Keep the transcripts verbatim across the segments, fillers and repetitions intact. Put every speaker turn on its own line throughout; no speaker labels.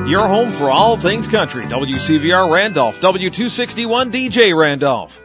your home for all things country. W C V R Randolph, W two sixty-one D J Randolph.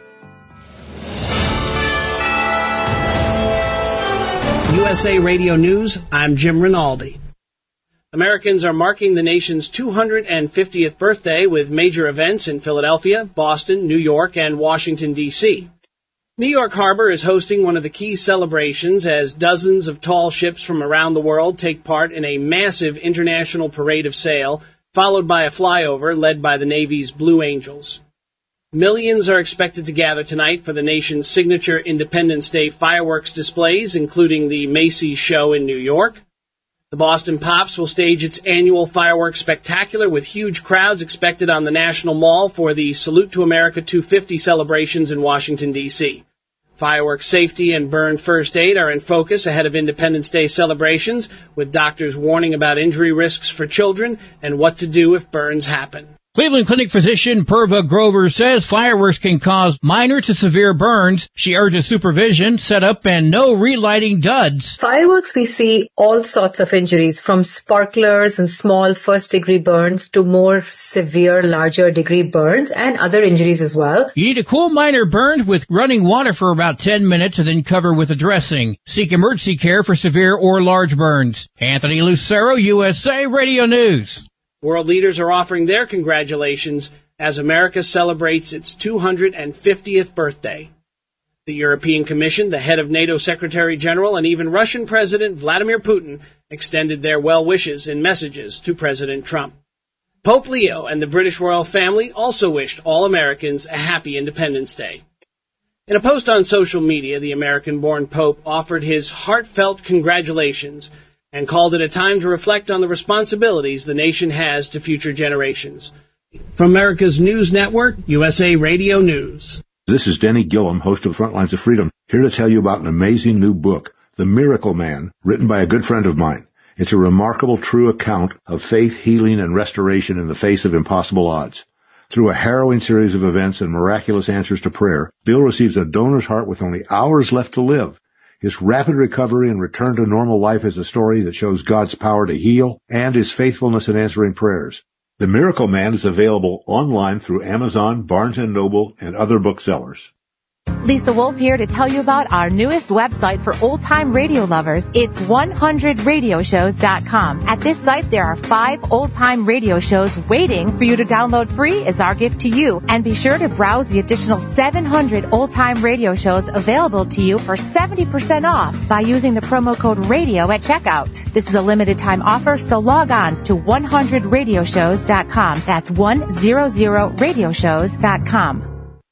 U S A Radio News, I'm Jim Rinaldi. Americans are marking the nation's two hundred fiftieth birthday with major events in Philadelphia, Boston, New York, and Washington, D C New York Harbor is hosting one of the key celebrations as dozens of tall ships from around the world take part in a massive international parade of sail, followed by a flyover led by the Navy's Blue Angels. Millions are expected to gather tonight for the nation's signature Independence Day fireworks displays, including the Macy's show in New York. The Boston Pops will stage its annual fireworks spectacular with huge crowds expected on the National Mall for the Salute to America two fifty celebrations in Washington, D C Fireworks safety and burn first aid are in focus ahead of Independence Day celebrations, with doctors warning about injury risks for children and what to do if burns happen.
Cleveland Clinic physician Purva Grover says fireworks can cause minor to severe burns. She urges supervision, setup, and no relighting duds.
Fireworks, we see all sorts of injuries, from sparklers and small first-degree burns to more severe, larger-degree burns and other injuries as well.
You need to cool minor burns with running water for about ten minutes and then cover with a dressing. Seek emergency care for severe or large burns. Anthony Lucero, U S A Radio News.
World leaders are offering their congratulations as America celebrates its two hundred fiftieth birthday. The European Commission, the head of NATO Secretary General, and even Russian President Vladimir Putin extended their well wishes in messages to President Trump. Pope Leo and the British royal family also wished all Americans a happy Independence Day. In a post on social media, the American-born Pope offered his heartfelt congratulations and called it a time to reflect on the responsibilities the nation has to future generations. From America's News Network, U S A Radio News.
This is Denny Gillum, host of Frontlines of Freedom, here to tell you about an amazing new book, The Miracle Man, written by a good friend of mine. It's a remarkable, true account of faith, healing, and restoration in the face of impossible odds. Through a harrowing series of events and miraculous answers to prayer, Bill receives a donor's heart with only hours left to live. His rapid recovery and return to normal life is a story that shows God's power to heal and his faithfulness in answering prayers. The Miracle Man is available online through Amazon, Barnes and Noble, and other booksellers.
Lisa Wolf here to tell you about our newest website for old-time radio lovers. It's one hundred radio shows dot com. At this site, there are five old-time radio shows waiting for you to download free as our gift to you. And be sure to browse the additional seven hundred old-time radio shows available to you for seventy percent off by using the promo code RADIO at checkout. This is a limited-time offer, so log on to one hundred radio shows dot com. That's one hundred radio shows dot com.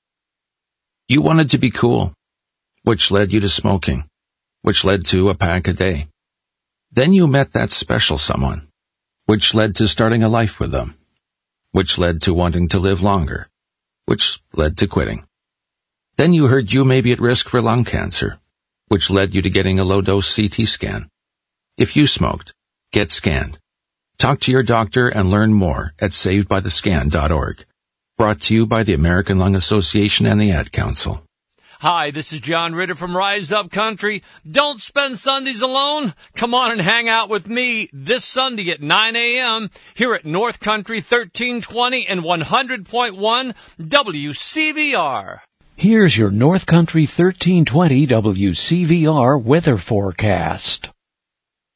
You wanted to be cool, which led you to smoking, which led to a pack a day. Then you met that special someone, which led to starting a life with them, which led to wanting to live longer, which led to quitting. Then you heard you may be at risk for lung cancer, which led you to getting a low-dose C T scan. If you smoked, get scanned. Talk to your doctor and learn more at saved by the scan dot org. Brought to you by the American Lung Association and the Ad Council.
Hi, this is John Ritter from Rise Up Country. Don't spend Sundays alone. Come on and hang out with me this Sunday at nine a.m. here at North Country thirteen twenty and one hundred point one W C V R.
Here's your North Country thirteen twenty W C V R weather forecast.